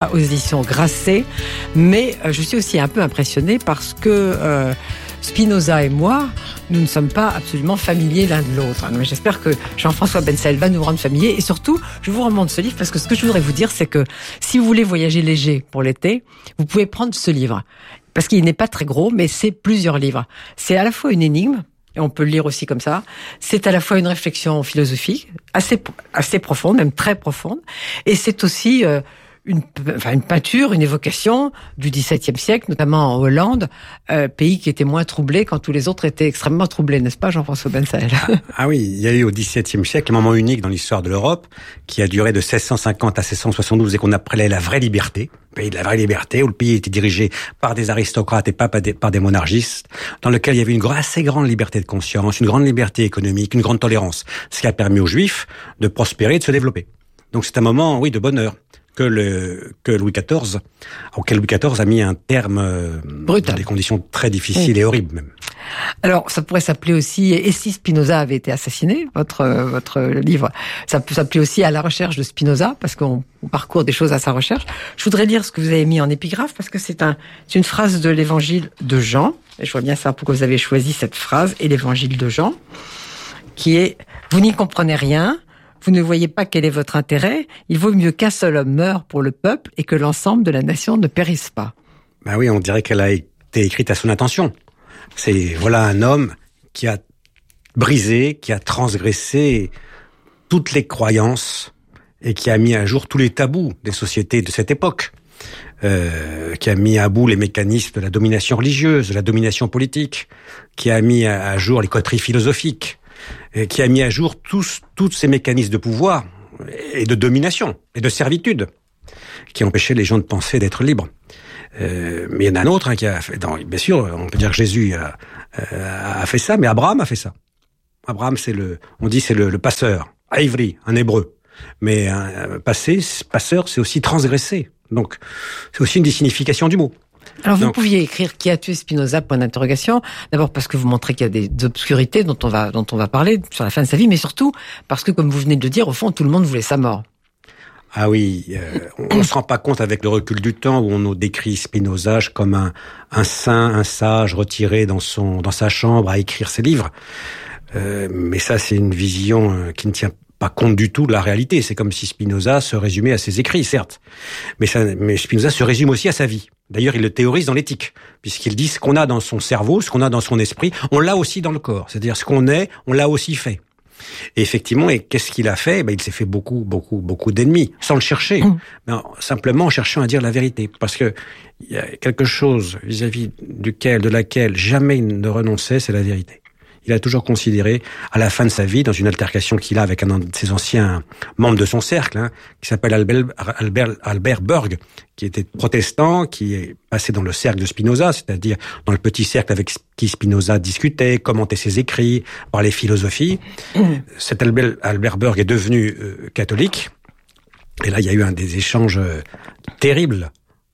Spinoza aux éditions Grasset. Mais je suis aussi un peu impressionnée parce que Spinoza et moi, nous ne sommes pas absolument familiers l'un de l'autre. Mais j'espère que Jean-François Bensaïl va nous rendre familiers. Et surtout, je vous recommande ce livre parce que ce que je voudrais vous dire, c'est que si vous voulez voyager léger pour l'été, vous pouvez prendre ce livre. Parce qu'il n'est pas très gros, mais c'est plusieurs livres. C'est à la fois une énigme, et on peut le lire aussi comme ça. C'est à la fois une réflexion philosophique, assez profonde, même très profonde. Et c'est aussi une peinture, une évocation du XVIIe siècle, notamment en Hollande, pays qui était moins troublé quand tous les autres étaient extrêmement troublés, n'est-ce pas, Jean-François Bensaïl? Ah oui, il y a eu au XVIIe siècle un moment unique dans l'histoire de l'Europe qui a duré de 1650 à 1672 et qu'on appelait la vraie liberté, le pays de la vraie liberté, où le pays était dirigé par des aristocrates et pas par des monarchistes, dans lequel il y avait une assez grande liberté de conscience, une grande liberté économique, une grande tolérance, ce qui a permis aux Juifs de prospérer et de se développer. Donc c'est un moment, oui, de bonheur. Que Louis XIV, auquel Louis XIV a mis un terme dans des conditions très difficiles et horribles même. Alors, ça pourrait s'appeler aussi « Et si Spinoza avait été assassiné ?» votre livre. Ça peut s'appeler aussi « À la recherche de Spinoza » parce qu'on parcourt des choses à sa recherche. Je voudrais lire ce que vous avez mis en épigraphe parce que c'est une phrase de l'évangile de Jean. Et je vois bien ça pourquoi vous avez choisi cette phrase et l'évangile de Jean, qui est « Vous n'y comprenez rien ». Vous ne voyez pas quel est votre intérêt. Il vaut mieux qu'un seul homme meure pour le peuple et que l'ensemble de la nation ne périsse pas. Ben oui, on dirait qu'elle a été écrite à son intention. Voilà un homme qui a brisé, qui a transgressé toutes les croyances et qui a mis à jour tous les tabous des sociétés de cette époque. Qui a mis à bout les mécanismes de la domination religieuse, de la domination politique, qui a mis à jour les coteries philosophiques, qui a mis à jour tous ces mécanismes de pouvoir et de domination et de servitude qui empêchaient les gens de penser, d'être libres. Mais il y en a un autre qui a fait... bien sûr, on peut dire que Jésus a fait ça, mais Abraham a fait ça. Abraham, c'est le passeur, Ivri, un hébreu. Mais passeur, c'est aussi transgresser. Donc, c'est aussi une des significations du mot. Alors, vous pouviez écrire « Qui a tué Spinoza ?» point d'interrogation. D'abord parce que vous montrez qu'il y a des obscurités dont on va parler sur la fin de sa vie, mais surtout parce que, comme vous venez de le dire, au fond, tout le monde voulait sa mort. Ah oui, on se rend pas compte avec le recul du temps où on nous décrit Spinoza comme un saint, un sage retiré dans sa chambre à écrire ses livres. Mais ça, c'est une vision qui ne tient pas compte du tout de la réalité. C'est comme si Spinoza se résumait à ses écrits, certes. Mais Spinoza se résume aussi à sa vie. D'ailleurs, il le théorise dans l'éthique, puisqu'il dit ce qu'on a dans son cerveau, ce qu'on a dans son esprit, on l'a aussi dans le corps. C'est-à-dire ce qu'on est, on l'a aussi fait. Et effectivement, qu'est-ce qu'il a fait? Il s'est fait beaucoup d'ennemis, sans le chercher, mais simplement en cherchant à dire la vérité. Parce que il y a quelque chose vis-à-vis de laquelle jamais il ne renonçait, c'est la vérité. Il a toujours considéré, à la fin de sa vie, dans une altercation qu'il a avec un de ses anciens membres de son cercle, qui s'appelle Albert Berg, qui était protestant, qui est passé dans le cercle de Spinoza, c'est-à-dire dans le petit cercle avec qui Spinoza discutait, commentait ses écrits, parlait philosophie. Cet Albert Berg est devenu catholique, et là il y a eu un des échanges terribles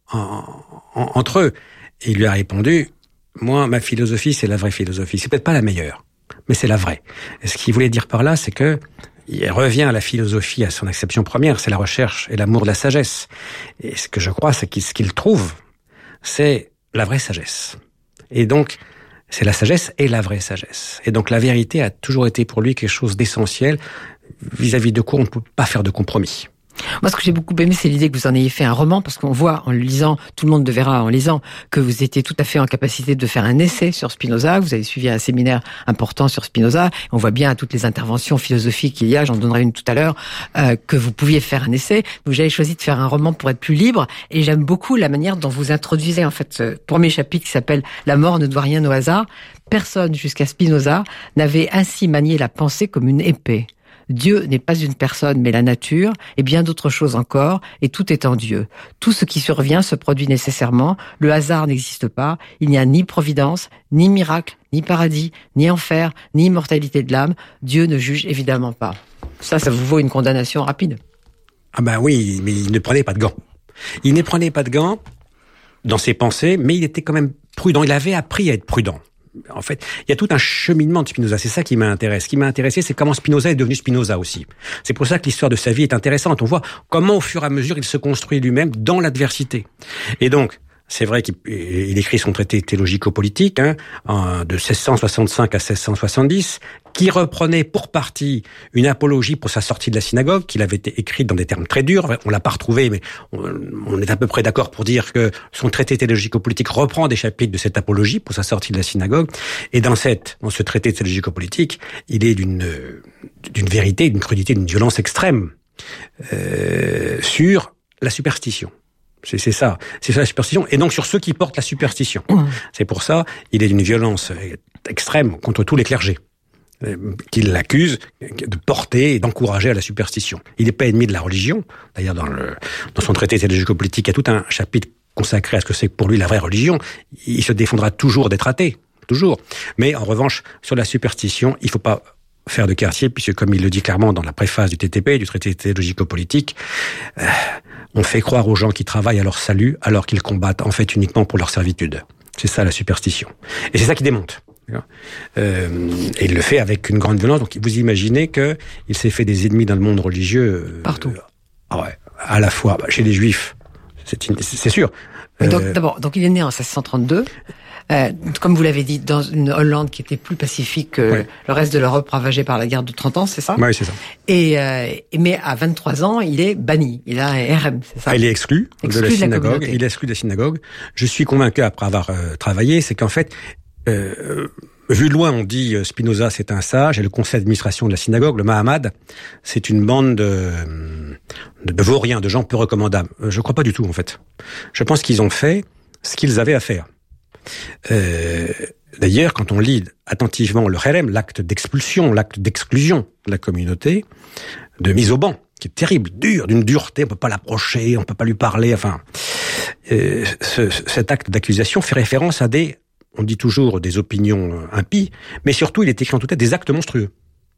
entre eux. Et il lui a répondu: moi, ma philosophie, c'est la vraie philosophie. C'est peut-être pas la meilleure, mais c'est la vraie. Et ce qu'il voulait dire par là, c'est que il revient à la philosophie, à son acception première, c'est la recherche et l'amour de la sagesse. Et ce que je crois, c'est que ce qu'il trouve, c'est la vraie sagesse. Et donc, c'est la sagesse et la vraie sagesse. Et donc, la vérité a toujours été pour lui quelque chose d'essentiel, vis-à-vis de quoi on ne peut pas faire de compromis. Moi, ce que j'ai beaucoup aimé, c'est l'idée que vous en ayez fait un roman, parce qu'on voit en le lisant, tout le monde le verra en lisant, que vous étiez tout à fait en capacité de faire un essai sur Spinoza. Vous avez suivi un séminaire important sur Spinoza. On voit bien à toutes les interventions philosophiques qu'il y a, j'en donnerai une tout à l'heure, que vous pouviez faire un essai. Donc, j'avais choisi de faire un roman pour être plus libre, et j'aime beaucoup la manière dont vous introduisez, en fait, ce premier chapitre qui s'appelle « La mort ne doit rien au hasard ». Personne, jusqu'à Spinoza, n'avait ainsi manié la pensée comme une épée. Dieu n'est pas une personne, mais la nature, et bien d'autres choses encore, et tout est en Dieu. Tout ce qui survient se produit nécessairement, le hasard n'existe pas, il n'y a ni providence, ni miracle, ni paradis, ni enfer, ni immortalité de l'âme. Dieu ne juge évidemment pas. Ça vous vaut une condamnation rapide. Ah ben oui, mais il ne prenait pas de gants. Il ne prenait pas de gants dans ses pensées, mais il était quand même prudent. Il avait appris à être prudent. En fait, il y a tout un cheminement de Spinoza. C'est ça qui m'intéresse. Ce qui m'a intéressé, c'est comment Spinoza est devenu Spinoza aussi. C'est pour ça que l'histoire de sa vie est intéressante. On voit comment, au fur et à mesure, il se construit lui-même dans l'adversité. Et donc, c'est vrai qu'il écrit son traité théologico-politique de 1665 à 1670, qui reprenait pour partie une apologie pour sa sortie de la synagogue, qu'il avait été écrite dans des termes très durs. On l'a pas retrouvé, mais on est à peu près d'accord pour dire que son traité théologico-politique reprend des chapitres de cette apologie pour sa sortie de la synagogue. Et dans ce traité théologico-politique, il est d'une vérité, d'une crudité, d'une violence extrême sur la superstition. C'est ça la superstition, et donc sur ceux qui portent la superstition. C'est pour ça, il est d'une violence extrême contre tous les clergés, qu'il l'accuse de porter et d'encourager à la superstition. Il n'est pas ennemi de la religion. D'ailleurs, dans son traité théologico-politique, il y a tout un chapitre consacré à ce que c'est pour lui la vraie religion. Il se défendra toujours d'être athée, toujours. Mais en revanche, sur la superstition, il ne faut pas faire de quartier, puisque comme il le dit clairement dans la préface du TTP, du traité théologico-politique, on fait croire aux gens qui travaillent à leur salut alors qu'ils combattent en fait uniquement pour leur servitude. C'est ça la superstition. Et c'est ça qui démonte. Et il le fait avec une grande violence. Donc vous imaginez que il s'est fait des ennemis dans le monde religieux partout. À la fois chez les Juifs, c'est sûr. Donc il est né en 1632. Comme vous l'avez dit, dans une Hollande qui était plus pacifique que le reste de l'Europe ravagée par la guerre de 30 ans, c'est ça? Oui, c'est ça. Mais à 23 ans, il est banni. Il a un RM, c'est ça? Il est exclu de la synagogue. Il est exclu de la synagogue. Je suis convaincu, après avoir travaillé, c'est qu'en fait, vu de loin, on dit Spinoza, c'est un sage, et le conseil d'administration de la synagogue, le Mahamad, c'est une bande de vauriens, de gens peu recommandables. Je crois pas du tout, en fait. Je pense qu'ils ont fait ce qu'ils avaient à faire. D'ailleurs, quand on lit attentivement le Kherem, l'acte d'expulsion, l'acte d'exclusion de la communauté, de mise au banc, qui est terrible, dur, d'une dureté, on peut pas l'approcher, on peut pas lui parler, enfin, cet acte d'accusation fait référence à on dit toujours des opinions impies, mais surtout il est écrit en tout cas des actes monstrueux.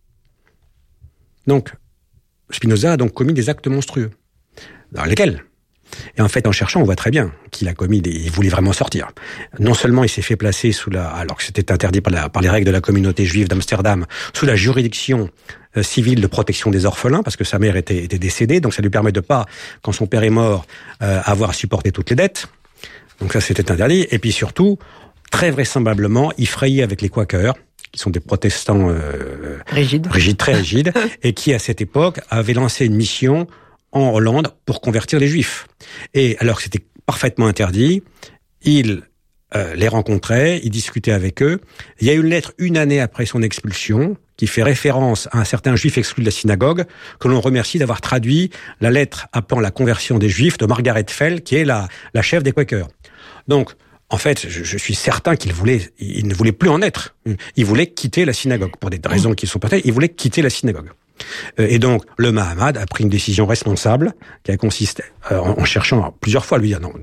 Donc, Spinoza a donc commis des actes monstrueux. Dans lesquels? Et en fait, en cherchant, on voit très bien qu'il a commis il voulait vraiment sortir. Non seulement il s'est fait placer alors que c'était interdit par les règles de la communauté juive d'Amsterdam, sous la juridiction civile de protection des orphelins, parce que sa mère était décédée, donc ça lui permet de pas, quand son père est mort, avoir à supporter toutes les dettes. Donc ça, c'était interdit. Et puis surtout, très vraisemblablement, il frayait avec les Quakers, qui sont des protestants rigides, très rigides, et qui, à cette époque, avaient lancé une mission en Hollande pour convertir les Juifs. Et alors que c'était parfaitement interdit, il les rencontrait, il discutait avec eux. Il y a une lettre une année après son expulsion qui fait référence à un certain Juif exclu de la synagogue, que l'on remercie d'avoir traduit la lettre appelant la conversion des Juifs de Margaret Fell, qui est la chef des Quakers. Donc, en fait, je suis certain il ne voulait plus en être. Il voulait quitter la synagogue. Pour des raisons qui sont partagées, il voulait quitter la synagogue. Et donc, le Mahamad a pris une décision responsable qui a consisté, en cherchant plusieurs fois à lui dire non,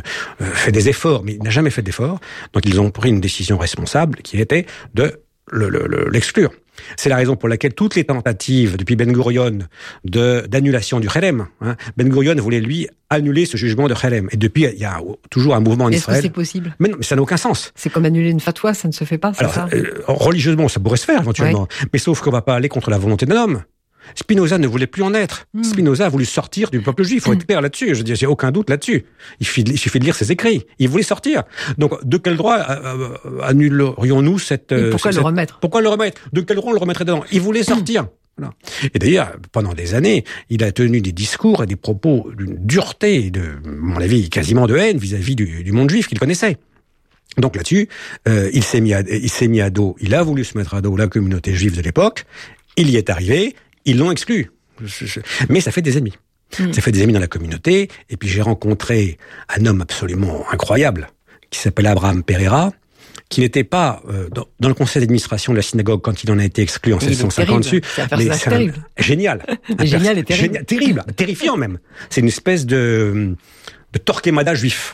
fais des efforts, mais il n'a jamais fait d'efforts. Donc, ils ont pris une décision responsable qui était de l'exclure. C'est la raison pour laquelle toutes les tentatives depuis Ben Gurion d'annulation du Kherem, Ben Gurion voulait lui annuler ce jugement de Kherem. Et depuis, il y a toujours un mouvement en Israël. Est-ce que c'est possible? Mais non, mais ça n'a aucun sens. C'est comme annuler une fatwa, ça ne se fait pas, c'est ça? Religieusement, ça pourrait se faire éventuellement. Oui. Mais sauf qu'on va pas aller contre la volonté d'un homme. Spinoza ne voulait plus en être. Spinoza a voulu sortir du peuple juif. Il faut être clair là-dessus. Je veux dire, j'ai aucun doute là-dessus. Il suffit de lire ses écrits. Il voulait sortir. Donc, de quel droit annulerions-nous pourquoi le remettre? Pourquoi le remettre? De quel droit on le remettrait dedans? Il voulait sortir. Voilà. Et d'ailleurs, pendant des années, il a tenu des discours et des propos d'une dureté, à mon avis, quasiment de haine vis-à-vis du monde juif qu'il connaissait. Donc là-dessus, il s'est mis à dos. Il a voulu se mettre à dos la communauté juive de l'époque. Il y est arrivé. Ils l'ont exclu. Mais ça fait des ennemis. Ça fait des ennemis dans la communauté. Et puis j'ai rencontré un homme absolument incroyable qui s'appelle Abraham Pereira, qui n'était pas dans le conseil d'administration de la synagogue quand il en a été exclu en 1658. C'est terrible. Génial. Génial et terrible. Terrible, terrifiant même. C'est une espèce de Torquemada juif.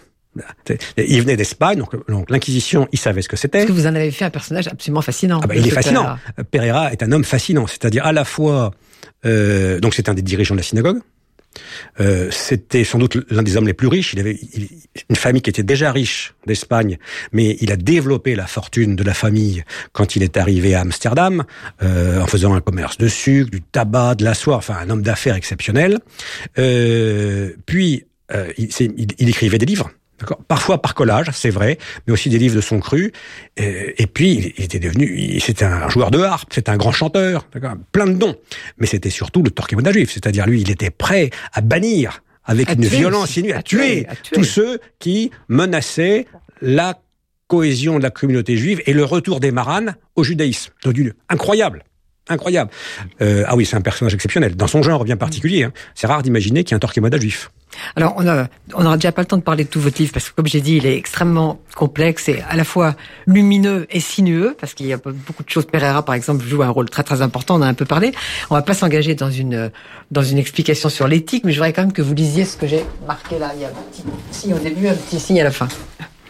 Il venait d'Espagne, donc l'Inquisition, il savait ce que c'était. Parce que vous en avez fait un personnage absolument fascinant. Il est fascinant. Pereira est un homme fascinant, c'est-à-dire à la fois, donc c'est un des dirigeants de la synagogue, C'était sans doute l'un des hommes les plus riches. Il avait une famille qui était déjà riche d'Espagne, mais il a développé la fortune de la famille quand il est arrivé à Amsterdam, en faisant un commerce de sucre, du tabac, de la soie, enfin un homme d'affaires exceptionnel. Puis il écrivait des livres. D'accord. Parfois par collage, c'est vrai, mais aussi des livres de son cru. Et puis, c'était un joueur de harpe, c'était un grand chanteur, d'accord, plein de dons. Mais c'était surtout le Torquemada juif, c'est-à-dire lui, il était prêt à bannir avec une violence inouïe, à tuer tous ceux qui menaçaient la cohésion de la communauté juive et le retour des Maranes au judaïsme. Incroyable. Ah oui, c'est un personnage exceptionnel, dans son genre bien particulier. Hein. C'est rare d'imaginer qu'il y a un Torquemada juif. Alors, on n'aura déjà pas le temps de parler de tout votre livre, parce que comme j'ai dit, il est extrêmement complexe et à la fois lumineux et sinueux, parce qu'il y a beaucoup de choses. Pereira, par exemple, joue un rôle très très important, on en a un peu parlé. On va pas s'engager dans une explication sur l'éthique, mais je voudrais quand même que vous lisiez ce que j'ai marqué là. Il y a un petit signe au début, un petit signe à la fin.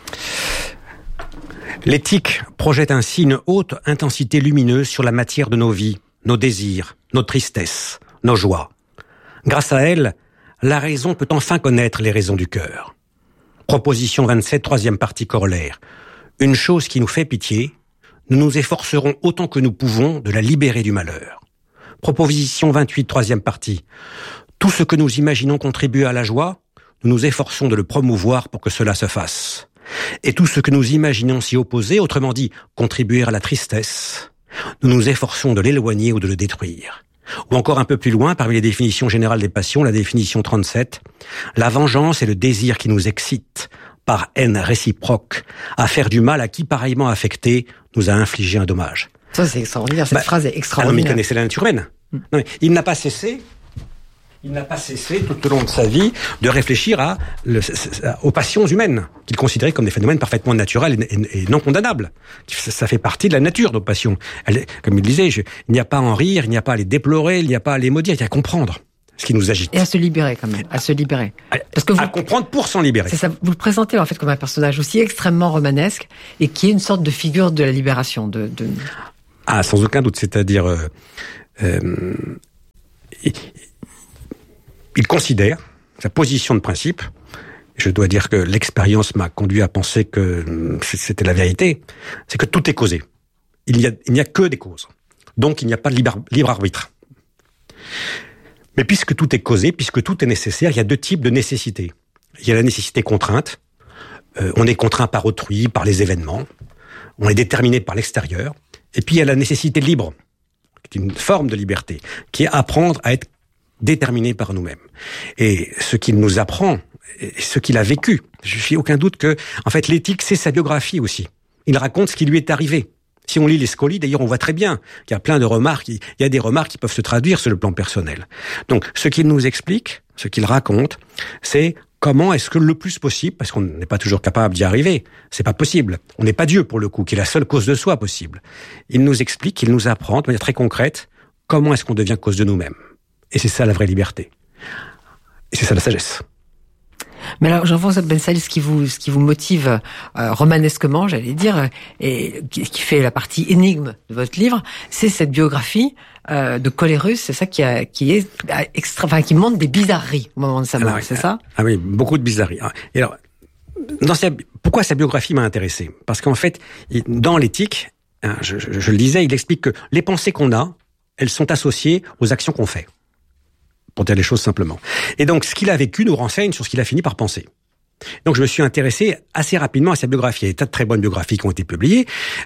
L'éthique projette ainsi une haute intensité lumineuse sur la matière de nos vies, nos désirs, nos tristesses, nos joies. Grâce à elle, la raison peut enfin connaître les raisons du cœur. Proposition 27, troisième partie corollaire. Une chose qui nous fait pitié, nous nous efforcerons autant que nous pouvons de la libérer du malheur. Proposition 28, troisième partie. Tout ce que nous imaginons contribuer à la joie, nous nous efforçons de le promouvoir pour que cela se fasse. Et tout ce que nous imaginons s'y opposer, autrement dit, contribuer à la tristesse, nous nous efforçons de l'éloigner ou de le détruire. Ou encore un peu plus loin, parmi les définitions générales des passions, la définition 37, la vengeance est le désir qui nous excite, par haine réciproque, à faire du mal à qui, pareillement affecté, nous a infligé un dommage. Ça, c'est extraordinaire, cette phrase est extraordinaire. Ah non, mais il connaissait la nature humaine. Non, mais il n'a pas cessé tout au long de sa vie de réfléchir aux passions humaines, qu'il considérait comme des phénomènes parfaitement naturels et non condamnables. Ça fait partie de la nature, nos passions. Comme il disait, il n'y a pas à en rire, il n'y a pas à les déplorer, il n'y a pas à les maudire, il y a à comprendre ce qui nous agite. Et à se libérer quand même, à se libérer. Parce que à comprendre pour s'en libérer. C'est ça, vous le présentez en fait comme un personnage aussi extrêmement romanesque et qui est une sorte de figure de la libération. Ah, sans aucun doute, c'est-à-dire... Il considère sa position de principe, je dois dire que l'expérience m'a conduit à penser que c'était la vérité, c'est que tout est causé. Il n'y a que des causes. Donc il n'y a pas de libre arbitre. Mais puisque tout est causé, puisque tout est nécessaire, il y a deux types de nécessités. Il y a la nécessité contrainte. On est contraint par autrui, par les événements. On est déterminé par l'extérieur. Et puis il y a la nécessité libre, qui est une forme de liberté, qui est apprendre à être déterminé par nous-mêmes. Et ce qu'il nous apprend, ce qu'il a vécu, je suis aucun doute que, en fait, l'éthique, c'est sa biographie aussi. Il raconte ce qui lui est arrivé. Si on lit les Scoli, d'ailleurs, on voit très bien qu'il y a plein de remarques, il y a des remarques qui peuvent se traduire sur le plan personnel. Donc, ce qu'il nous explique, ce qu'il raconte, c'est comment est-ce que le plus possible, parce qu'on n'est pas toujours capable d'y arriver, c'est pas possible. On n'est pas Dieu pour le coup, qui est la seule cause de soi possible. Il nous explique, il nous apprend de manière très concrète, comment est-ce qu'on devient cause de nous-mêmes. Et c'est ça la vraie liberté. Et c'est ça la sagesse. Mais alors, Jean-François Bensaïll, ce qui vous motive romanesquement, j'allais dire, et qui fait la partie énigme de votre livre, c'est cette biographie de Colérus. C'est ça qui montre des bizarreries au moment de sa mort, c'est ça? Ah oui, beaucoup de bizarreries. Et alors, pourquoi sa biographie m'a intéressé? Parce qu'en fait, dans l'éthique, je le disais, il explique que les pensées qu'on a, elles sont associées aux actions qu'on fait. Pour dire les choses simplement. Et donc, ce qu'il a vécu nous renseigne sur ce qu'il a fini par penser. Donc, je me suis intéressé assez rapidement à sa biographie. Il y a des tas de très bonnes biographies qui ont été publiées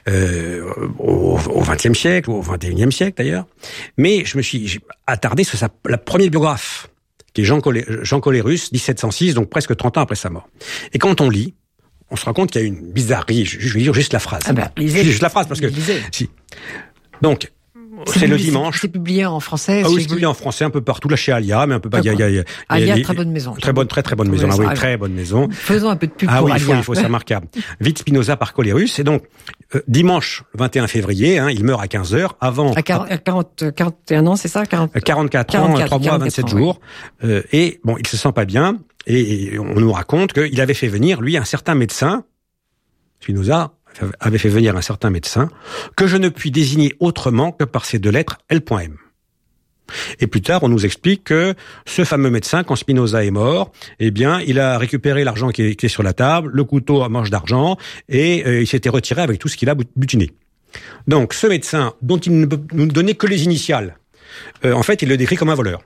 au XXe siècle, ou au XXIe siècle d'ailleurs. Mais je me suis attardé sur la première biographe, qui est Jean Colérus, 1706, donc presque 30 ans après sa mort. Et quand on lit, on se rend compte qu'il y a une bizarrerie. Je vais lire juste la phrase. Lisez. Juste la phrase, parce que... Si. Donc... C'est le dimanche. C'est publié en français. Ah oui, c'est publié en français un peu partout, là chez Alia, mais un peu pas. Alia, très bonne maison. Très bonne maison. Ah oui, très bonne maison. Faisons un peu de pub pour Alia. Ah oui, il faut, c'est remarquable. Vite Spinoza par Colérus. Et donc, dimanche 21 février, il meurt à 15h, avant... À 41 ans, c'est ça? 44 ans, 3 mois, 27 jours. Et bon, il se sent pas bien, et on nous raconte qu'il avait fait venir, lui, un certain médecin, Spinoza, avait fait venir un certain médecin, que je ne puis désigner autrement que par ces deux lettres L.M. Et plus tard, on nous explique que ce fameux médecin, quand Spinoza est mort, eh bien, il a récupéré l'argent qui est sur la table, le couteau à manche d'argent, et il s'était retiré avec tout ce qu'il a butiné. Donc, ce médecin, dont il ne peut nous donner que les initiales, en fait, il le décrit comme un voleur.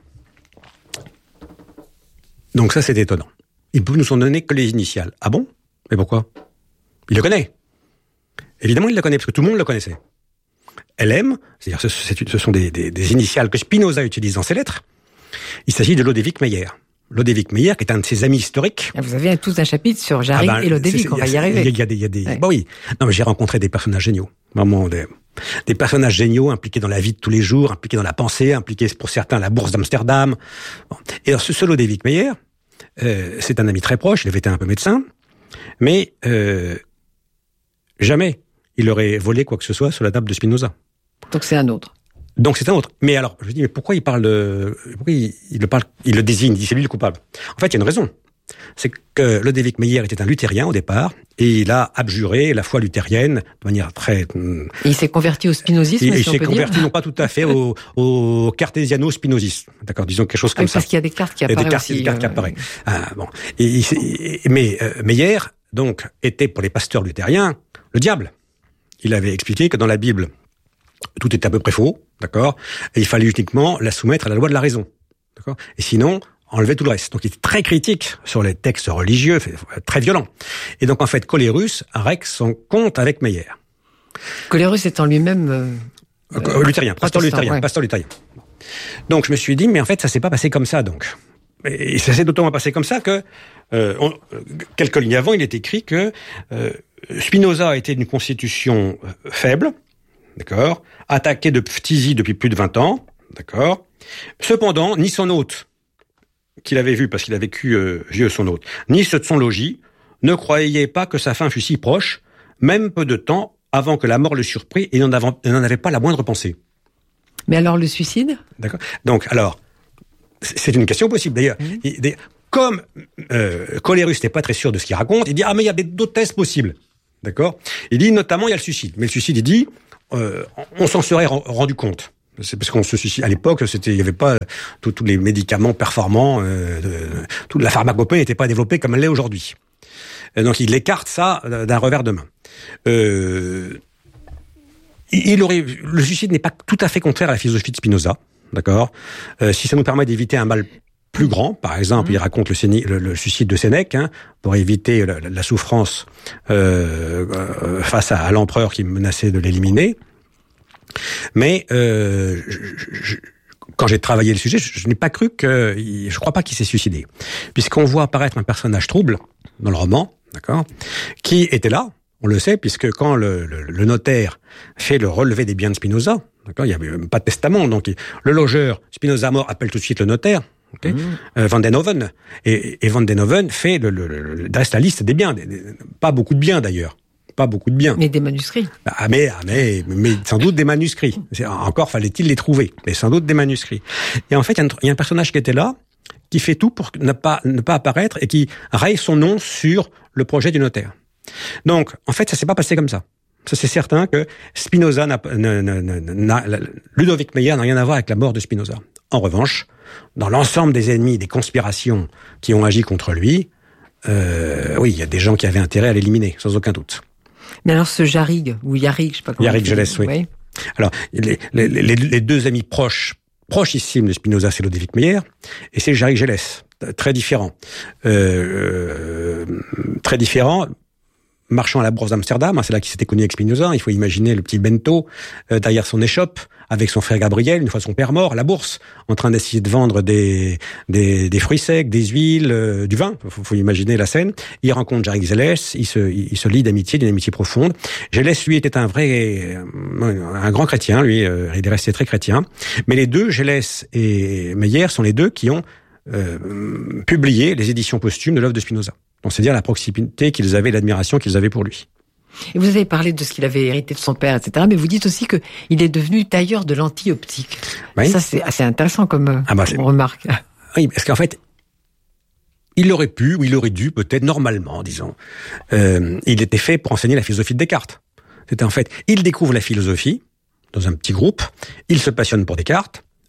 Donc ça, c'est étonnant. Il peut nous en donner que les initiales. Ah bon? Mais pourquoi? Il le connaît. Évidemment, il le connaît, parce que tout le monde le connaissait. LM, c'est-à-dire ce sont des initiales que Spinoza utilise dans ses lettres. Il s'agit de Lodewijk Meyer. Lodewijk Meyer, qui est un de ses amis historiques. Vous avez tout un chapitre sur Jarrig et Lodewijk, on va y arriver. Il y a des ouais. Bon, oui. Non, mais j'ai rencontré des personnages géniaux. Vraiment, des personnages géniaux, impliqués dans la vie de tous les jours, impliqués dans la pensée, impliqués pour certains à la bourse d'Amsterdam. Bon. Et alors, ce Lodewijk Meyer, c'est un ami très proche, il avait été un peu médecin, mais jamais il aurait volé quoi que ce soit sur la table de Spinoza. Donc c'est un autre. Donc c'est un autre. Mais alors, je me dis, mais pourquoi il parle pourquoi il le désigne, il dit c'est lui le coupable. En fait, il y a une raison. C'est que Lodewijk Meyer était un luthérien au départ, et il a abjuré la foi luthérienne de manière très... Et il s'est converti au spinozisme, il s'est converti non pas tout à fait au cartésiano-spinozisme. D'accord, disons quelque chose comme ça. Parce qu'il y a des cartes qui apparaissent. Il y a des cartes qui apparaissent. Bon. Mais Meyer, donc, était pour les pasteurs luthériens le diable. Il avait expliqué que dans la Bible, tout était à peu près faux, d'accord, et il fallait uniquement la soumettre à la loi de la raison, d'accord, et sinon enlever tout le reste. Donc il était très critique sur les textes religieux, très violent. Et donc en fait, Colerus règle son compte avec Meyer. Colerus étant lui-même luthérien, pasteur luthérien. Donc je me suis dit, mais en fait ça s'est pas passé comme ça, donc. Et ça s'est d'autant passé comme ça que quelques lignes avant, il est écrit que Spinoza était d'une constitution faible, d'accord, attaqué de phtisie depuis plus de 20 ans, d'accord. Cependant, ni son hôte, qu'il avait vu parce qu'il a vécu vieux son hôte, ni ceux de son logis, ne croyaient pas que sa fin fût si proche, même peu de temps avant que la mort le surprit, et n'en avait pas la moindre pensée. Mais alors le suicide? D'accord. Donc, alors, c'est une question possible. D'ailleurs, comme Colerus n'était pas très sûr de ce qu'il raconte, il dit, mais il y a d'autres thèses possibles. D'accord. Il dit, notamment, il y a le suicide. Mais le suicide, il dit, on s'en serait rendu compte. C'est parce qu'on se suicide. À l'époque, il n'y avait pas tous les médicaments performants, toute la pharmacopée n'était pas développée comme elle l'est aujourd'hui. Donc, il écarte ça d'un revers de main. Le suicide n'est pas tout à fait contraire à la philosophie de Spinoza. D'accord. Si ça nous permet d'éviter un mal plus grand, par exemple, il raconte le suicide de Sénèque, pour éviter la souffrance face à l'empereur qui menaçait de l'éliminer. Mais quand j'ai travaillé le sujet, je n'ai pas cru je crois pas qu'il s'est suicidé, puisqu'on voit apparaître un personnage trouble dans le roman, d'accord, qui était là. On le sait, puisque quand le notaire fait le relevé des biens de Spinoza, d'accord, il n'y avait même pas de testament, donc le logeur, Spinoza mort, appelle tout de suite le notaire, okay, Van den Hoven, et Van den Hoven fait dresse la liste des biens, pas beaucoup de biens d'ailleurs, pas beaucoup de biens. Mais des manuscrits. Mais sans doute des manuscrits. Encore fallait-il les trouver, mais sans doute des manuscrits. Et en fait, il y a un personnage qui était là, qui fait tout pour ne pas apparaître et qui raye son nom sur le projet du notaire. Donc, en fait, ça s'est pas passé comme ça. Ça, c'est certain que Spinoza Lodewijk Meyer n'a rien à voir avec la mort de Spinoza. En revanche, dans l'ensemble des ennemis, des conspirations qui ont agi contre lui, oui, il y a des gens qui avaient intérêt à l'éliminer, sans aucun doute. Mais alors ce Jarrig, ou Jarrig, je sais pas comment. Jarrig Gelès, oui. Ouais. Alors, les deux amis prochissimes de Spinoza, c'est Lodewijk Meyer, et c'est Jarrig Gelès. Très différent. Très différent. Marchant à la bourse d'Amsterdam, c'est là qu'il s'était connu avec Spinoza. Il faut imaginer le petit Bento derrière son échoppe, avec son frère Gabriel, une fois son père mort, à la bourse, en train d'essayer de vendre des fruits secs, des huiles, du vin. Faut imaginer la scène. Il rencontre Jarrig Gelès, il se lie d'amitié, d'une amitié profonde. Gelès, lui, était un grand chrétien, lui, il est resté très chrétien. Mais les deux, Gelès et Meyer, sont les deux qui ont publié les éditions posthumes de l'œuvre de Spinoza. Donc, c'est-à-dire la proximité qu'ils avaient, l'admiration qu'ils avaient pour lui. Et vous avez parlé de ce qu'il avait hérité de son père, etc. Mais vous dites aussi que il est devenu tailleur de lentilles optiques. Oui. Ça, c'est assez intéressant comme remarque. Oui, parce qu'en fait, il aurait pu, ou il aurait dû, peut-être normalement, disons. Il était fait pour enseigner la philosophie de Descartes. C'était en fait, il découvre la philosophie dans un petit groupe, il se passionne pour Descartes,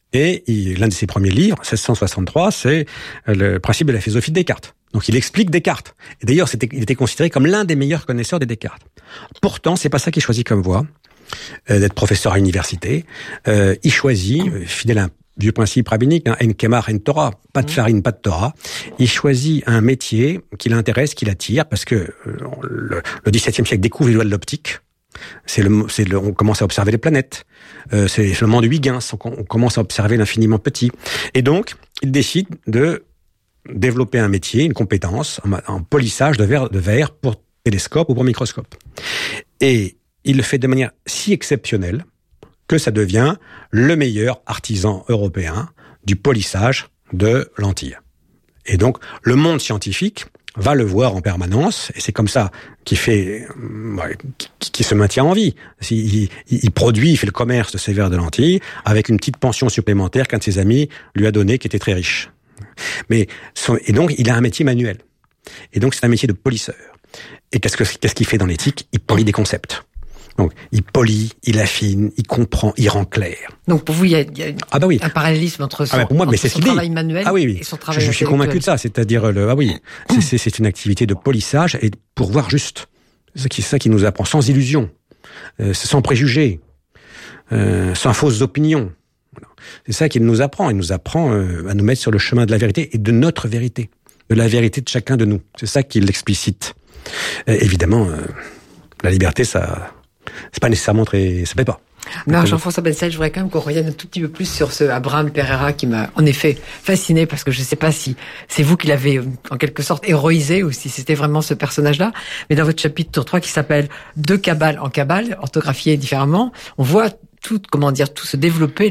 Et l'un de ses premiers livres, 1663, c'est le principe de la philosophie de Descartes. Donc il explique Descartes. Et d'ailleurs, il était considéré comme l'un des meilleurs connaisseurs des Descartes. Pourtant, c'est pas ça qu'il choisit comme voie, d'être professeur à l'université. Il choisit, fidèle à un vieux principe rabbinique, en kemar en Torah, pas de farine, pas de Torah. Il choisit un métier qui l'intéresse, qui l'attire, parce que le XVIIe siècle découvre les lois de l'optique. On commence à observer les planètes. C'est le monde de Huygens. On commence à observer l'infiniment petit. Et donc, il décide de développer un métier, une compétence, en polissage de verre pour télescope ou pour microscope. Et il le fait de manière si exceptionnelle que ça devient le meilleur artisan européen du polissage de lentilles. Et donc, le monde scientifique va le voir en permanence, et c'est comme ça qu'il se maintient en vie. Il produit, il fait le commerce de ces verres de lentilles avec une petite pension supplémentaire qu'un de ses amis lui a donnée, qui était très riche. Et donc, il a un métier manuel. Et donc, c'est un métier de polisseur. Et qu'est-ce qu'il fait dans l'éthique? Il polit des concepts. Donc, il polit, il affine, il comprend, il rend clair. Donc, pour vous, il y a un parallélisme entre son, son travail manuel et son travail intellectuel. Je suis convaincu de ça. C'est-à-dire, c'est une activité de polissage et pour voir juste. C'est ça qui nous apprend, sans illusion, sans préjugés, sans fausses opinions. C'est ça qu'il nous apprend. Il nous apprend à nous mettre sur le chemin de la vérité et de notre vérité, de la vérité de chacun de nous. C'est ça qu'il explicite. Évidemment, la liberté, c'est pas nécessairement ça plaît pas. Non, Jean-François Bensel, je voudrais quand même qu'on revienne un tout petit peu plus sur ce Abraham Pereira qui m'a en effet fasciné, parce que je ne sais pas si c'est vous qui l'avez en quelque sorte héroïsé ou si c'était vraiment ce personnage-là. Mais dans votre chapitre 3 qui s'appelle « De Kabbale en Kabbale », orthographié différemment, on voit tout se développer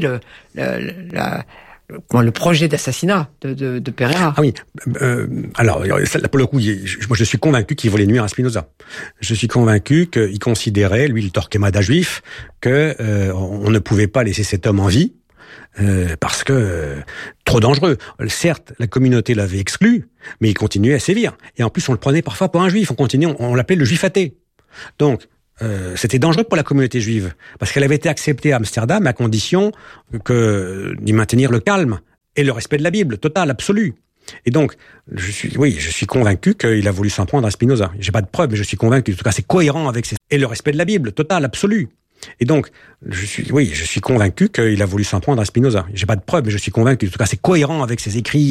le projet d'assassinat de Pereira. Ah oui. Alors, pour le coup, moi, je suis convaincu qu'il voulait nuire à Spinoza. Je suis convaincu qu'il considérait, lui, le Torquemada juif, que on ne pouvait pas laisser cet homme en vie parce que trop dangereux. Certes, la communauté l'avait exclu, mais il continuait à sévir. Et en plus, on le prenait parfois pour un juif. On l'appelait le juif athée. Donc, c'était dangereux pour la communauté juive, parce qu'elle avait été acceptée à Amsterdam à condition d'y maintenir le calme et le respect de la Bible, total, absolu. Et donc, je suis convaincu qu'il a voulu s'en prendre à Spinoza. J'ai pas de preuves, mais je suis convaincu. En tout cas, c'est cohérent avec et le respect de la Bible, total, absolu. Et donc, je suis convaincu qu'il a voulu s'en prendre à Spinoza. J'ai pas de preuves, mais je suis convaincu. En tout cas, c'est cohérent avec ses écrits